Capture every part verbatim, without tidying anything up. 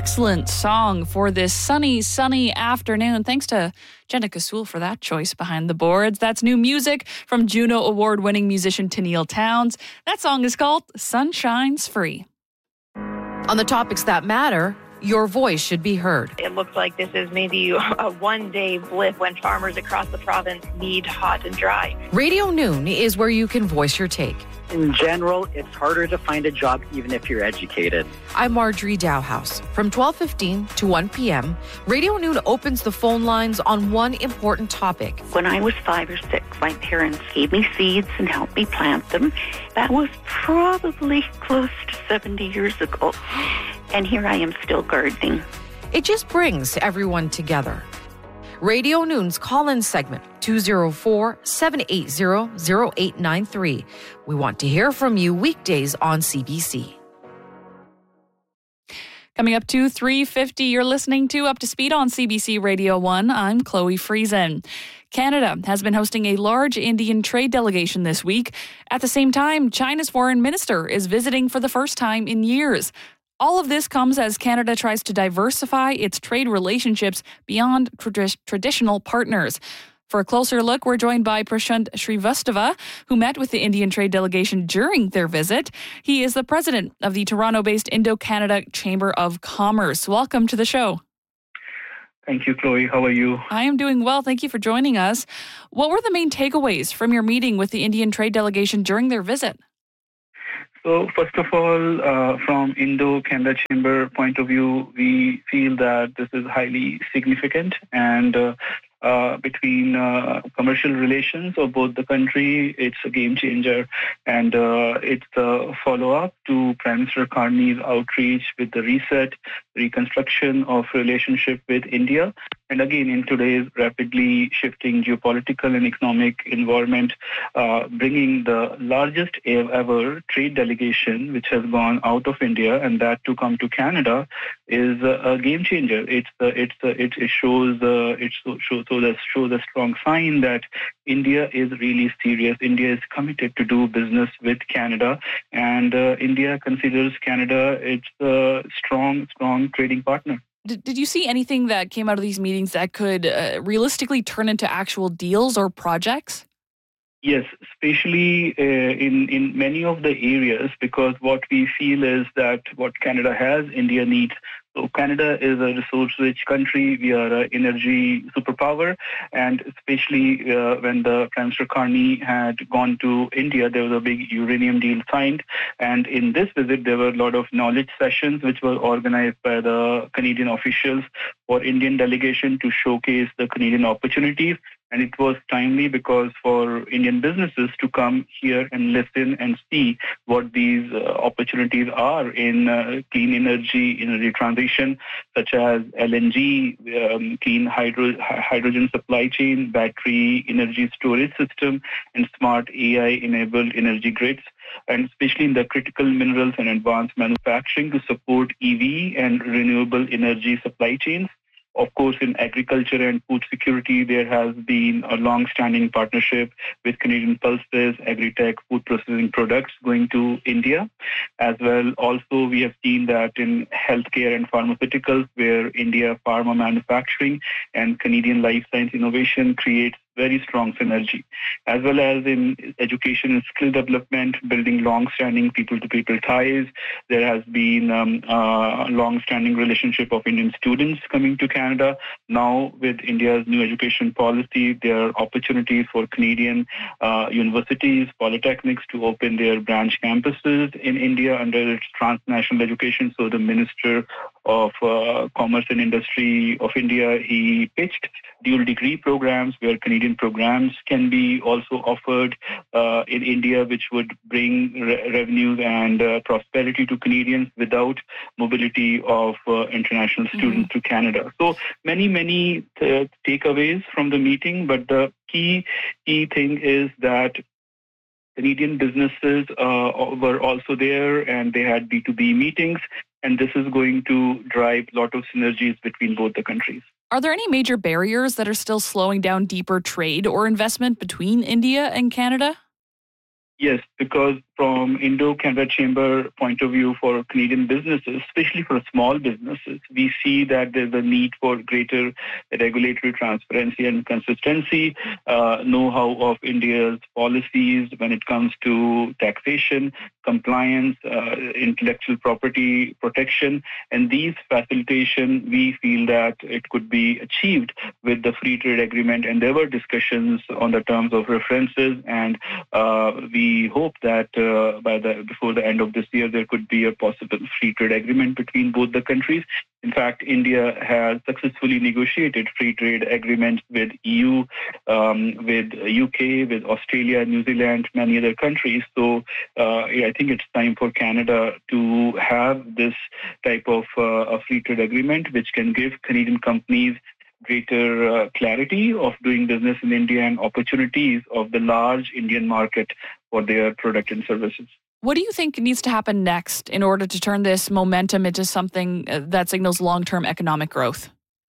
excellent song for this sunny, sunny afternoon. Thanks to Jenna Kasul for that choice behind the boards. That's new music from Juno Award-winning musician Tenille Townes. That song is called Sunshine's Free. On the topics that matter, your voice should be heard. It looks like this is maybe a one-day blip when farmers across the province need hot and dry. Radio Noon is where you can voice your take. In general, it's harder to find a job even if you're educated. I'm Marjorie Dowhouse. From twelve fifteen to one p.m., Radio Noon opens the phone lines on one important topic. When I was five or six, my parents gave me seeds and helped me plant them. That was probably close to seventy years ago. And here I am still gardening. It just brings everyone together. Radio Noon's call-in segment, two oh four, seven eight zero, zero eight nine three. We want to hear from you weekdays on C B C. Coming up to three fifty, you're listening to Up to Speed on C B C Radio one. I'm Chloe Friesen. Canada has been hosting a large Indian trade delegation this week. At the same time, China's foreign minister is visiting for the first time in years. All of this comes as Canada tries to diversify its trade relationships beyond trad- traditional partners. For a closer look, we're joined by Prashant Srivastava, who met with the Indian trade delegation during their visit. He is the president of the Toronto-based Indo-Canada Chamber of Commerce. Welcome to the show. Thank you, Chloe. How are you? I am doing well. Thank you for joining us. What were the main takeaways from your meeting with the Indian trade delegation during their visit? So, first of all, uh, from Indo-Canada Chamber point of view, we feel that this is highly significant and uh, uh, between uh, commercial relations of both the country, it's a game changer, and uh, it's a follow-up to Prime Minister Carney's outreach with the reset, reconstruction of relationship with India. And again, in today's rapidly shifting geopolitical and economic environment, uh, bringing the largest ever trade delegation which has gone out of India, and that to come to Canada, is a, a game changer. It's uh, it's uh, it, it shows uh, it so, shows so that shows a strong sign that India is really serious. India is committed to do business with Canada, and uh, India considers Canada its a strong, strong trading partner. Did, did you see anything that came out of these meetings that could uh, realistically turn into actual deals or projects? Yes, especially uh, in, in many of the areas, because what we feel is that what Canada has, India needs. So Canada is a resource-rich country. We are an energy superpower, and especially uh, when the Prime Minister Carney had gone to India, there was a big uranium deal signed. And in this visit, there were a lot of knowledge sessions which were organized by the Canadian officials for Indian delegation to showcase the Canadian opportunities. And it was timely because for Indian businesses to come here and listen and see what these uh, opportunities are in uh, clean energy, energy transition, such as L N G, um, clean hydro- hydrogen supply chain, battery energy storage system, and smart A I-enabled energy grids, and especially in the critical minerals and advanced manufacturing to support E V and renewable energy supply chains. Of course, in agriculture and food security, there has been a long-standing partnership with Canadian pulses, agri-tech, food processing products going to India. As well, also, we have seen that in healthcare and pharmaceuticals, where India pharma manufacturing and Canadian life science innovation creates very strong synergy, as well as in education and skill development, building long-standing people-to-people ties. There has been um, a long-standing relationship of Indian students coming to Canada. Now, with India's new education policy, there are opportunities for Canadian uh, universities, polytechnics to open their branch campuses in India under its transnational education. So the Minister of uh, Commerce and Industry of India, he pitched dual degree programs where Canadian programs can be also offered uh, in India, which would bring re- revenues and uh, prosperity to Canadians without mobility of uh, international students mm-hmm. to Canada. So many, many uh, takeaways from the meeting, but the key, key thing is that Canadian businesses uh, were also there, and they had B two B meetings, and this is going to drive a lot of synergies between both the countries. Are there any major barriers that are still slowing down deeper trade or investment between India and Canada? Yes, because from Indo-Canada Chamber point of view for Canadian businesses, especially for small businesses, we see that there's a need for greater regulatory transparency and consistency, uh, know-how of India's policies when it comes to taxation, compliance, uh, intellectual property protection, and these facilitation, we feel that it could be achieved with the free trade agreement. And there were discussions on the terms of references, and uh, we hope that uh, by the before the end of this year, there could be a possible free trade agreement between both the countries. In fact, India has successfully negotiated free trade agreements with E U, um, with U K, with Australia, New Zealand, many other countries. So uh, I think it's time for Canada to have this type of uh, a free trade agreement, which can give Canadian companies greater uh, clarity of doing business in India and opportunities of the large Indian market for their product and services. What do you think needs to happen next in order to turn this momentum into something that signals long-term economic growth?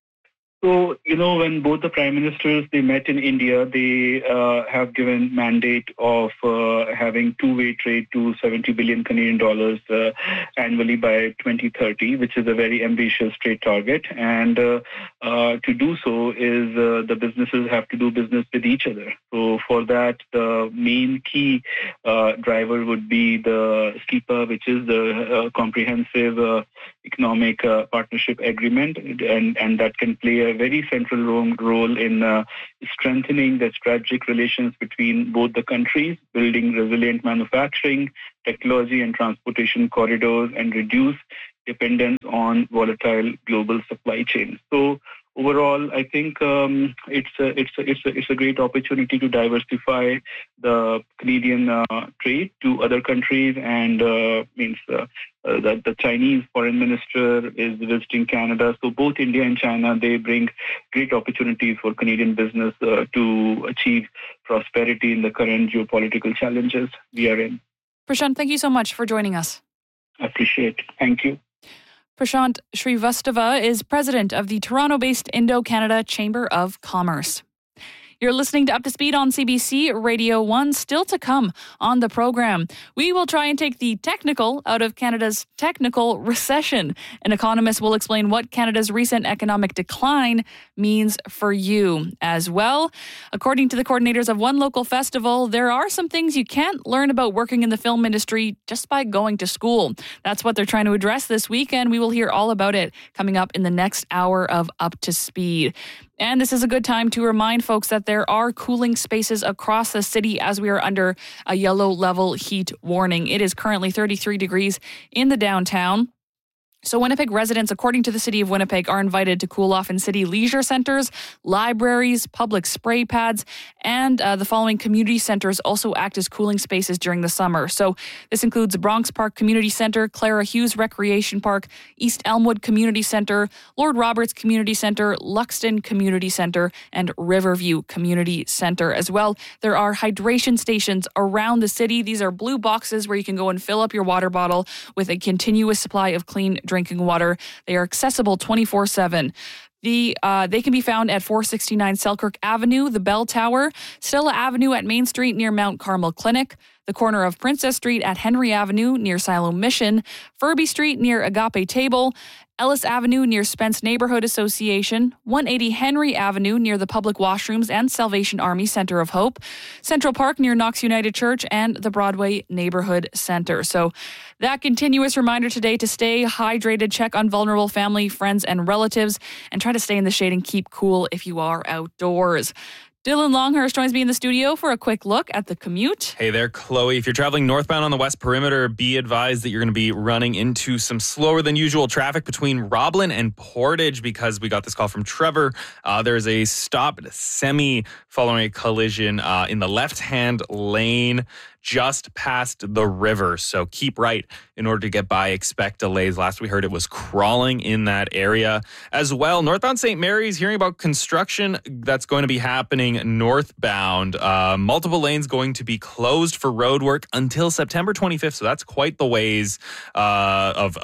So, you know, when both the prime ministers, they met in India, they uh, have given mandate of uh, having two-way trade to seventy billion Canadian dollars uh, annually by twenty thirty, which is a very ambitious trade target. And uh, uh, to do so is uh, the businesses have to do business with each other. So for that, the main key uh, driver would be the S K I P A, which is the uh, comprehensive uh, economic uh, partnership agreement, and, and that can play a very central role in uh, strengthening the strategic relations between both the countries, building resilient manufacturing, technology and transportation corridors, and reduce dependence on volatile global supply chains. So overall, I think um, it's a, it's a, it's a, it's a great opportunity to diversify the Canadian uh, trade to other countries, and uh, means uh, uh, that the Chinese foreign minister is visiting Canada. So both India and China, they bring great opportunities for Canadian business uh, to achieve prosperity in the current geopolitical challenges we are in. Prashant, thank you so much for joining us. I appreciate it. Thank you. Prashant Shrivastava is president of the Toronto-based Indo-Canada Chamber of Commerce. You're listening to Up to Speed on C B C Radio one. Still to come on the program, we will try and take the technical out of Canada's technical recession. An economist will explain what Canada's recent economic decline means for you as well. According to the coordinators of one local festival, there are some things you can't learn about working in the film industry just by going to school. That's what they're trying to address this weekend. We will hear all about it coming up in the next hour of Up to Speed. And this is a good time to remind folks that there are cooling spaces across the city as we are under a yellow level heat warning. It is currently thirty-three degrees in the downtown. So Winnipeg residents, according to the City of Winnipeg, are invited to cool off in city leisure centers, libraries, public spray pads, and uh, the following community centers also act as cooling spaces during the summer. So this includes Bronx Park Community Center, Clara Hughes Recreation Park, East Elmwood Community Center, Lord Roberts Community Center, Luxton Community Center, and Riverview Community Center as well. There are hydration stations around the city. These are blue boxes where you can go and fill up your water bottle with a continuous supply of clean drinking water. They are accessible twenty-four seven. The uh, they can be found at four sixty-nine Selkirk Avenue, the Bell Tower, Stella Avenue at Main Street near Mount Carmel Clinic, the corner of Princess Street at Henry Avenue near Siloam Mission, Furby Street near Agape Table, Ellis Avenue near Spence Neighborhood Association, one eighty Henry Avenue near the Public Washrooms and Salvation Army Center of Hope, Central Park near Knox United Church, and the Broadway Neighborhood Center. So that continuous reminder today to stay hydrated, check on vulnerable family, friends, and relatives, and try to stay in the shade and keep cool if you are outdoors. Dylan Longhurst joins me in the studio for a quick look at the commute. Hey there, Chloe. If you're traveling northbound on the West Perimeter, be advised that you're going to be running into some slower than usual traffic between Roblin and Portage because we got this call from Trevor. Uh, there's a stopped semi following a collision uh, in the left-hand lane just past the river. So keep right in order to get by. Expect delays. Last we heard it was crawling in that area as well. Northbound Saint Mary's, hearing about construction that's going to be happening northbound. Uh, multiple lanes going to be closed for road work until September twenty-fifth. So that's quite the ways uh, of, of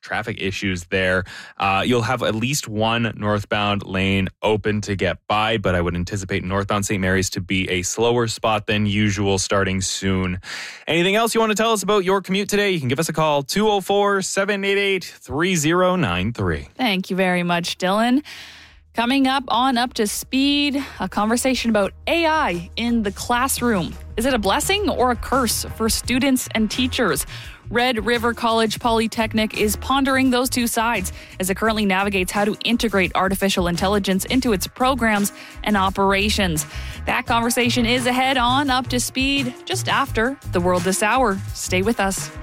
traffic issues there. Uh, you'll have at least one northbound lane open to get by, but I would anticipate northbound Saint Mary's to be a slower spot than usual starting soon. Anything else you want to tell us about your commute today? You can give us a call, two oh four, seven eight eight, three oh nine three. Thank you very much, Dylan. Coming up on Up to Speed, a conversation about A I in the classroom. Is it a blessing or a curse for students and teachers? Red River College Polytechnic is pondering those two sides as it currently navigates how to integrate artificial intelligence into its programs and operations. That conversation is ahead on Up to Speed just after the World This Hour. Stay with us.